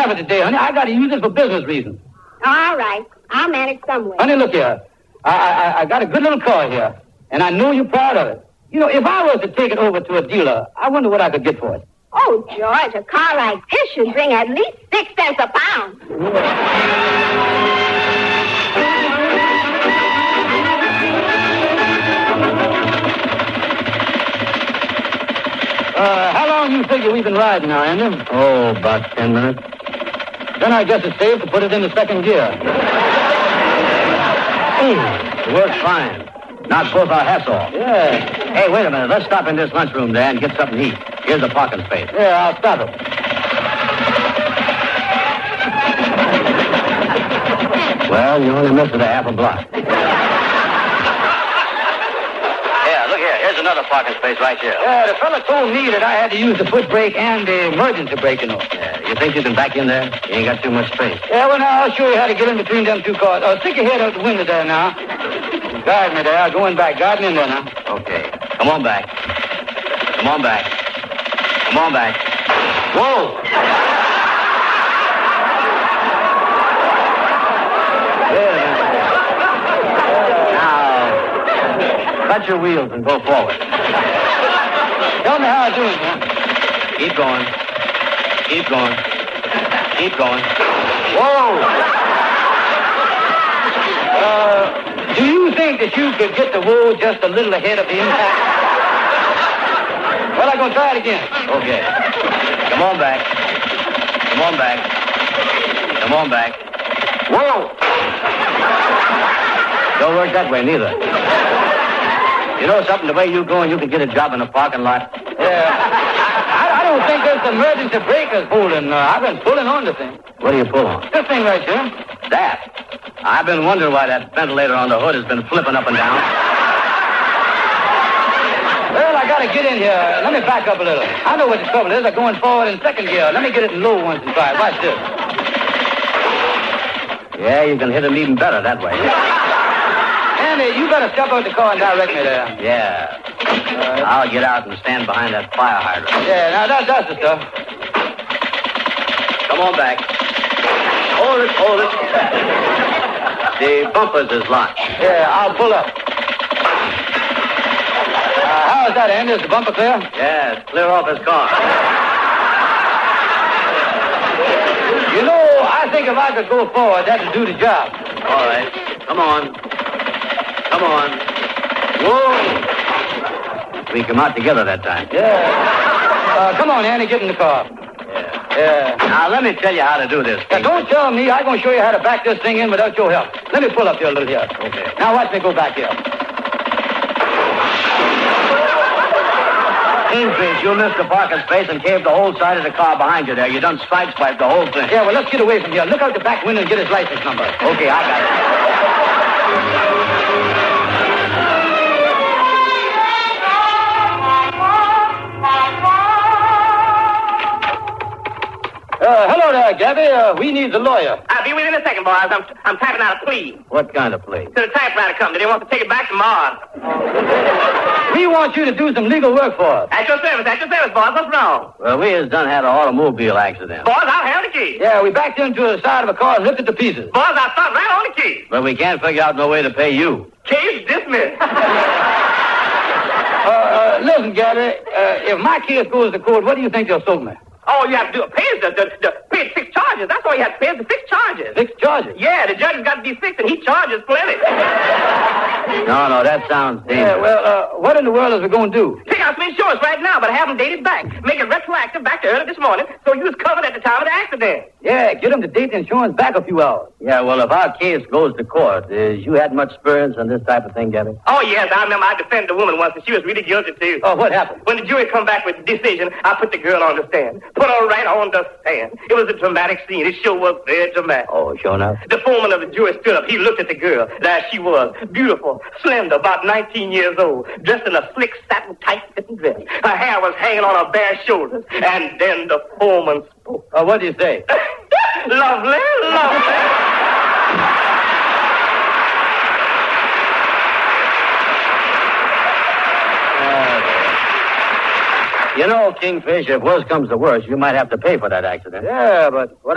have it today, honey. I got to use it for business reasons. All right. I'll manage some way. Honey, look here. I got a good little car here, and I know you're proud of it. You know, if I was to take it over to a dealer, I wonder what I could get for it. Oh, George, a car like this should bring at least 6 cents a pound. How long you figure we've been riding now, Andy? Oh, about 10 minutes. Then I guess it's safe to put it in the second gear. It works fine. Knocked both our hats off. Yeah. Hey, wait a minute. Let's stop in this lunchroom there and get something to eat. Here's the parking space. Yeah, I'll stop it. Well, you only missed it a half a block. Yeah, look here. Here's another parking space right here. Yeah, the fella told me that I had to use the foot brake and the emergency brake, you know. Yeah, you think you can back in there? You ain't got too much space. Yeah, well, now, I'll show you how to get in between them two cars. Stick your head out the window there now. Guide me there. Going back. Guide me in there now. Okay. Come on back. Come on back. Come on back. Whoa! Now, cut your wheels and go forward. Tell me how I do it, man. Keep going. Keep going. Keep going. Whoa! Do you think that you could get the wheel just a little ahead of the impact? Well, I'm going to try it again. Okay. Come on back. Come on back. Come on back. Whoa! Don't work that way, neither. You know something? The way you're going, you can get a job in a parking lot. Yeah. I don't think there's emergency breakers holding. I've been pulling on the thing. What do you pull on? This thing right here. That. I've been wondering why that ventilator on the hood has been flipping up and down. Well, I got to get in here. Let me back up a little. I know what the trouble is. I'm going forward in second gear. Let me get it in low once and try it. Watch this. Yeah, you can hit him even better that way. Andy, you better step out the car and direct me there. Yeah. I'll get out and stand behind that fire hydrant. Yeah, now that's the stuff. Come on back. Hold it, hold it. The bumpers is locked. Yeah, I'll pull up. How is that, Andy? Is the bumper clear? Yeah, it's clear off his car. You know, I think if I could go forward, that'd do the job. All right. Come on. Come on. Whoa! We come out together that time. Yeah. Come on, Andy, get in the car. Yeah. Now, let me tell you how to do this. Now, don't tell me. I'm going to show you how to back this thing in without your help. Let me pull up here a little here. Okay. Now, watch me go back here. Kingfish, you missed the parking space and caved the whole side of the car behind you there. You done sideswiped the whole thing. Yeah, well, let's get away from here. Look out the back window and get his license number. Okay, I got it. Hello there, Gabby. We need the lawyer. I'll be with you in a second, boys. I'm typing out a plea What kind of plea? to the typewriter company. They want to take it back tomorrow. We want you to do some legal work for us. At your service, boys. What's wrong? Well, we has done had an automobile accident. Boys, I'll have the key. Yeah, we backed into the side of a car and ripped it to pieces. Boys, I'll start right on the key. But we can't figure out no way to pay you. Case dismissed. Listen, Gabby, if my case goes to court, what do you think they'll sold me? All you have to do is pay the 6 charges. That's all you have to pay is the 6 charges. 6 charges? Yeah, the judge has got to be 6, and he charges plenty. No, that sounds dangerous. Yeah, well, what in the world is we going to do? Pick out some insurance right now, but have them dated back. Make it retroactive back to early this morning, so you was covered at the time of the accident. Yeah, get them to date the insurance back a few hours. Yeah, well, if our case goes to court, you had much experience on this type of thing, Gabby? Oh, yes, I remember I defended a woman once, and she was really guilty, too. Oh, what happened? When the jury come back with the decision, I put the girl on the stand. Put her right on the stand. It was a dramatic scene. It sure was very dramatic. Oh, sure enough. The foreman of the jury stood up. He looked at the girl. There she was, beautiful, slender, about 19 years old, dressed in a slick satin tight-fitting dress. Her hair was hanging on her bare shoulders. And then the foreman spoke. What did he say? Lovely, lovely. You know, Kingfish, if worse comes to worse, you might have to pay for that accident. Yeah, but what